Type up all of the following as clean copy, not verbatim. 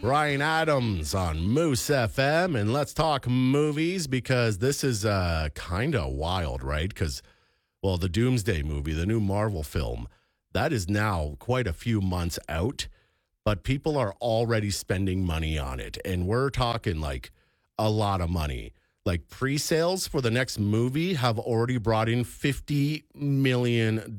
Ryan Adams on Moose FM, and let's talk movies because this is kind of wild, right? Because, well, the Doomsday movie, the new Marvel film, that is now quite a few months out, but people are already spending money on it, and we're talking like a lot of money. Like pre-sales for the next movie have already brought in $50 million, and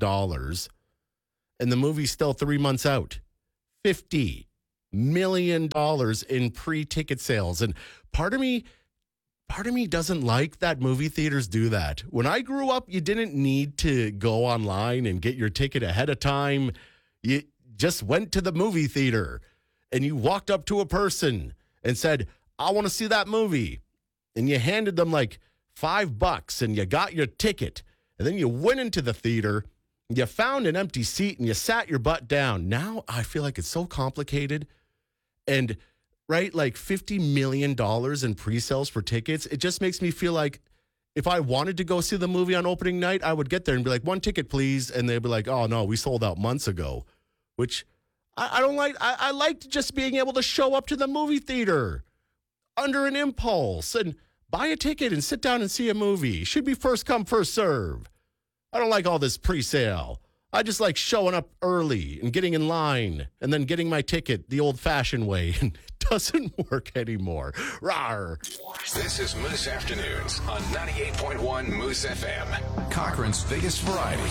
the movie's still 3 months out. $50 million in pre-ticket sales. And part of me doesn't like that movie theaters do that. When I grew up, you didn't need to go online and get your ticket ahead of time. You just went to the movie theater and you walked up to a person and said, I want to see that movie. And you handed them like $5 and you got your ticket. And then you went into the theater, you found an empty seat and you sat your butt down. Now I feel like it's so complicated. And right, like $50 million in pre-sales for tickets, it just makes me feel like if I wanted to go see the movie on opening night, I would get there and be like, 1 ticket, please. And they'd be like, oh, no, we sold out months ago, which I don't like. I liked just being able to show up to the movie theater under an impulse and buy a ticket and sit down and see a movie. Should be first come, first serve. I don't like all this pre-sale. I just like showing up early and getting in line and then getting my ticket the old-fashioned way, and it doesn't work anymore. Rawr. This is Moose Afternoons on 98.1 Moose FM. Cochrane's biggest variety.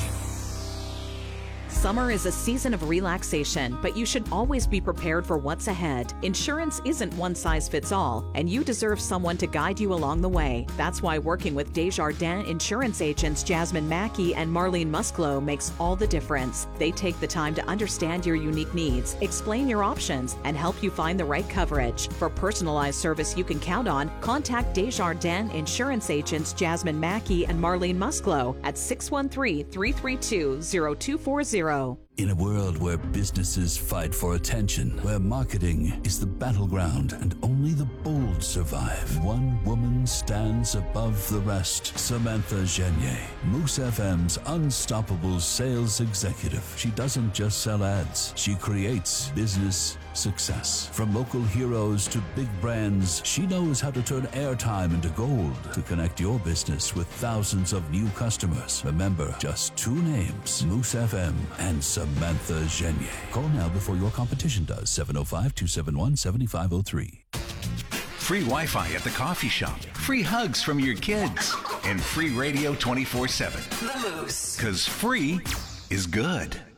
Summer is a season of relaxation, but you should always be prepared for what's ahead. Insurance isn't one size fits all, and you deserve someone to guide you along the way. That's why working with Desjardins insurance agents Jasmine Mackey and Marlene Musclo makes all the difference. They take the time to understand your unique needs, explain your options, and help you find the right coverage. For personalized service you can count on, contact Desjardins insurance agents Jasmine Mackey and Marlene Musclo at 613-332-0240. In a world where businesses fight for attention, where marketing is the battleground and only the bold survive, one woman stands above the rest. Samantha Genier, Moose FM's unstoppable sales executive. She doesn't just sell ads, she creates business success. From local heroes to big brands, she knows how to turn airtime into gold to connect your business with thousands of new customers. Remember, just 2 names, Moose FM and Samantha Genier. Call now before your competition does. 705-271-7503. Free Wi-Fi at the coffee shop. Free hugs from your kids. And free radio 24/7. The Moose. Because free is good.